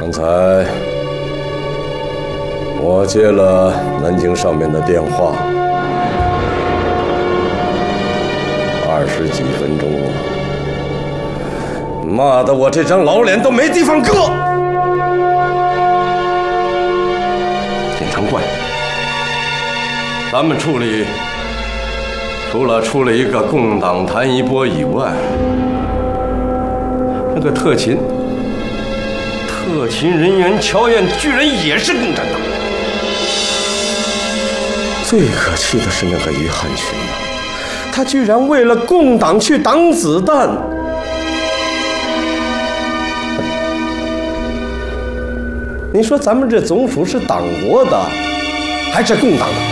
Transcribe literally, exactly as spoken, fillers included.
刚才我接了南京上面的电话，二十几分钟了，骂得我这张老脸都没地方搁。检察官，咱们处里除了出了一个共党谭一波以外，那个特勤特勤人员乔燕居然也是共产党。最可气的是那个于汉群呐，他居然为了共党去挡子弹。你说咱们这总署是党国的，还是共党的？